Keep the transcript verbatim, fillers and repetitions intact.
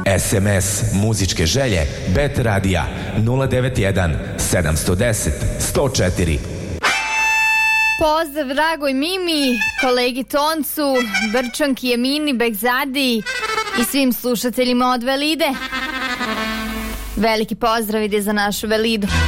S M S muzičke želje Bet Radija nula devet jedan sedam jedan nula jedan nula četiri. Pozdrav dragoj Mimi, kolegi Toncu, Brčanki, Emini, Begzadi i svim slušateljima od Velide. Veliki pozdrav ide za našu Velidu.